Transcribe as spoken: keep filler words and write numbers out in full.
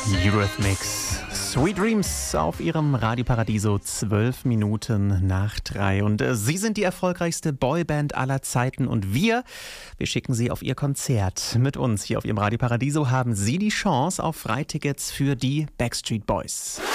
Eurythmics. Sweet Dreams auf ihrem Radio Paradiso, zwölf Minuten nach drei. Und äh, sie sind die erfolgreichste Boyband aller Zeiten und wir, wir schicken sie auf ihr Konzert. Mit uns hier auf ihrem Radio Paradiso haben sie die Chance auf Freitickets für die Backstreet Boys.